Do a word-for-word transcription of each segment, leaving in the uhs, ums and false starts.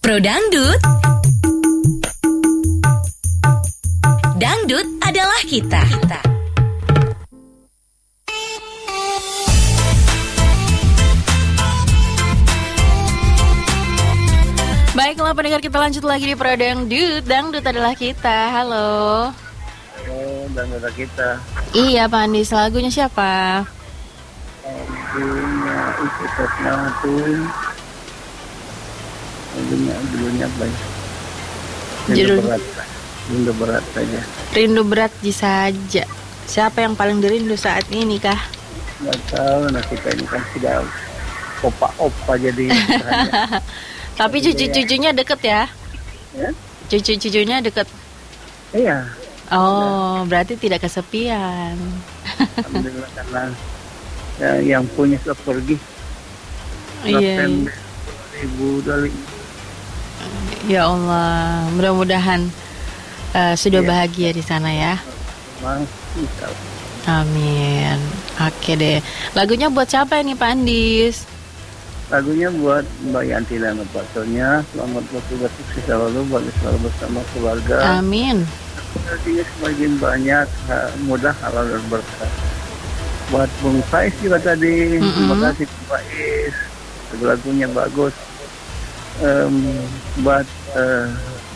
Pro Dangdut. Dangdut adalah kita. kita. Baiklah pendengar, kita lanjut lagi di Pro Dangdut. Dangdut adalah kita. Halo. Halo, Dangdut adalah kita. Iya Pak Andis, lagunya siapa? Lagunya itu Setnatun. Lagunya dulunya apa ya? Rindu Judul berat. Rindu berat saja. Rindu berat saja. Siapa yang paling dirindu saat ini kah? Nggak tahu, nah kita ini kan sudah opa-opa jadi. Tapi cucu-cucunya deket ya? Ya? Cucu-cucunya deket. Iya. Oh, berarti tidak kesepian. Alhamdulillah karena ya, yang punya sudah pergi. Iya. Ibu dari. Ya Allah, mudah-mudahan uh, sudah Iya. bahagia di sana ya. Masih. Amin. Oke deh. Lagunya buat siapa ini Pak Andis? Lagunya buat Mbak Yanti dan Pak-Nya. Selamat bertugas sukses selalu, bagi selalu bersama keluarga. Amin. Artinya semakin banyak, mudah halal dan berkah. Buat Bung Faiz juga tadi, Mm-mm. terima kasih Pak Faiz. Lagunya bagus. Um, buat uh,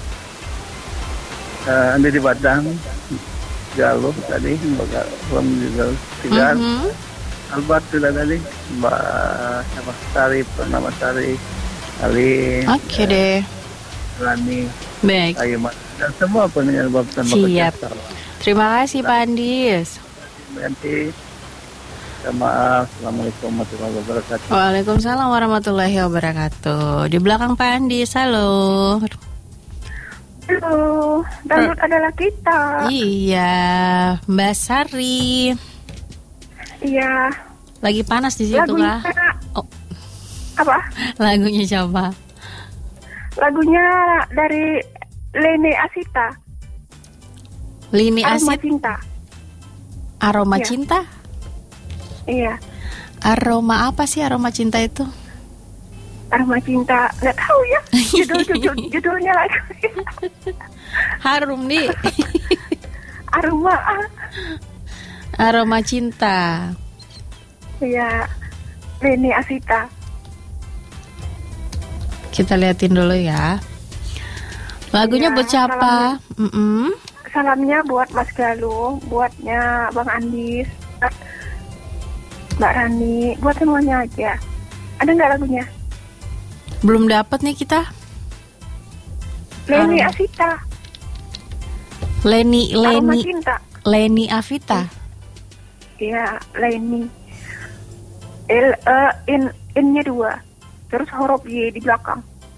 uh, Andi di Badang, Galuh tadi, Mbak Galuh juga Tigar. Mhm. Albert sudah tadi, Mbak siapa Sari, Purnama Sari, Ali, Oke deh. Rani, Baik. Ayu Mas, dan semua pendengar Babtan Siap. Bakal. Terima kasih Pak Andis. Nanti, maaf, Assalamualaikum warahmatullahi wabarakatuh. Waalaikumsalam warahmatullahi wabarakatuh. Di belakang Pak Andis, halo. Halo, Dangdut adalah kita. Iya, Mbak Sari. Iya. Lagi panas di situ Lagunya kah? Oh, apa? lagunya siapa? Lagunya dari Lene Asita. Lini Aroma Asit, Cinta. Aroma Iya. Cinta? Iya, Aroma apa sih aroma cinta itu? Aroma Cinta. Nggak tahu ya. Judul judul judulnya lagu. Harum nih. Aroma. ah. Aroma cinta. Iya, Lene Asita. Kita liatin dulu ya. Lagunya Iya, buat siapa? Mm-mm. Salamnya buat Mas Galuh, buatnya Bang Andis, Mbak Rani, buat semuanya aja. Ada nggak lagunya? Belum dapat nih kita. Lene Aroma. Asita. Leni Aroma Leni Cinta. Leni Avita. Iya, Leni. L E in in-nya dua. Terus huruf Y di belakang.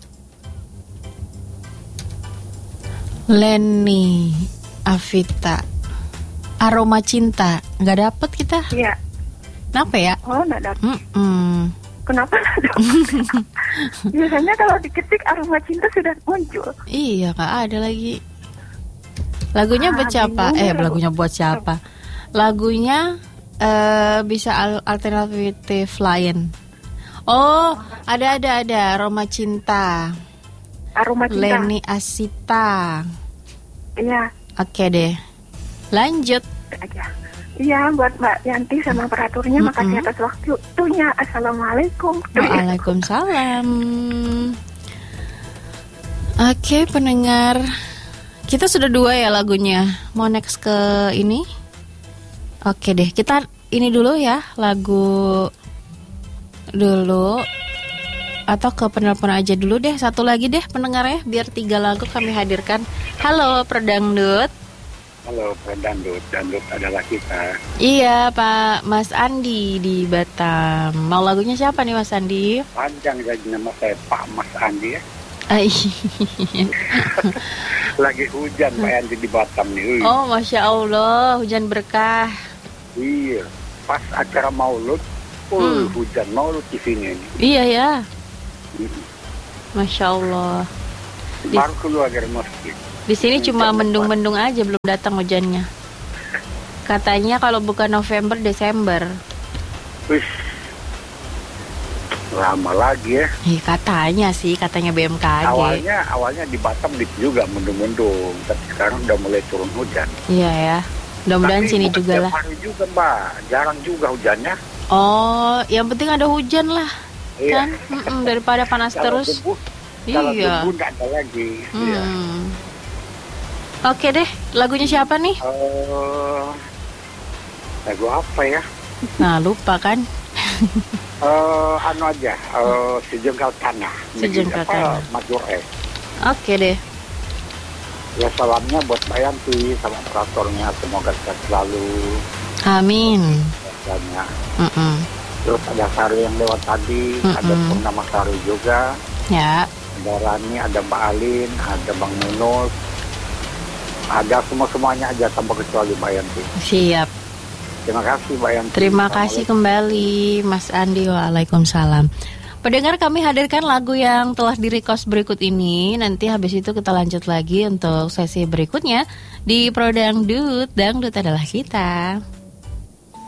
Leni Avita. Aroma cinta. Nggak dapet kita. Iya. Kenapa ya? Oh, nggak dapet. Mm-mm. Kenapa nggak dapet? Biasanya kalau diketik aroma cinta sudah muncul. Iya, nggak ada lagi. Lagunya Ah, buat siapa? bingung Eh, ya. lagunya buat siapa? Lagunya eh, bisa al- alternatif lain. Oh, ada ada ada. Aroma cinta. Aroma cinta. Leni Asita. Iya, Oke deh. Lanjut. aja. Iya, buat Mbak Yanti sama operatornya, Mm-mm. makasih atas waktunya. Assalamualaikum. Waalaikumsalam. Oke, pendengar. Kita sudah dua ya lagunya. Mau next ke ini? Oke deh, kita ini dulu ya, lagu dulu. Atau ke penelpon aja dulu deh. Satu lagi deh pendengar ya, biar tiga lagu kami hadirkan. Halo, Perdangdut. Halo, Pak Dangdut, Dangdut adalah kita. Iya, Pak Mas Andi di Batam. Mau lagunya siapa nih Mas Andi? Panjang jadi nama saya Pak Mas Andi ya. Ah, Lagi hujan Pak Andi di Batam nih. oh, Masya Allah, hujan berkah. Iya, pas acara Maulud, oh, Hmm. hujan Maulud di sini ini. Iya ya, Masya Allah. Di- Baru keluar dari masjid. Di sini cuma Hujan mendung-mendung aja, belum datang hujannya. Katanya kalau bukan November, Desember. Wih, Lama lagi ya. Ih, katanya sih, katanya B M K G. Awalnya awalnya di Batam dip juga mendung-mendung, tapi sekarang udah mulai turun hujan. Iya ya. Mudah-mudahan Tapi sini bukan juga tiap lah. hari juga Mbak, jarang juga hujannya. Oh, yang penting ada hujan lah. Iya. Kan? Mm-mm, daripada panas Kalau terus. debu, kalau Iya. debu nggak ada lagi. Iya. Hmm. Oke deh, lagunya siapa nih? Eh, lagu apa ya? Nah, lupa kan? Eh, anu aja, eh, Sejengkal Tanah. Sejengkal Apa? Tanah. Majur S. Oke deh. Ya salamnya buat Mbak Yanti sama operatornya, semoga sehat selalu. Amin. Banyak. Mm-mm. Terus ada Sari yang lewat tadi, Mm-mm. ada Purnama Sari juga, Ya. ada Rani, ada Mbak Alin, ada Bang Munus, ada semua-semuanya aja tanpa kecuali Mbak Yanti. Siap. Terima kasih Mbak Yanti. Terima kasih kembali Mas Andi. Waalaikumsalam. Pendengar, kami hadirkan lagu yang telah di-request berikut ini. Nanti habis itu kita lanjut lagi untuk sesi berikutnya di Pro Dangdut. Dangdut adalah kita.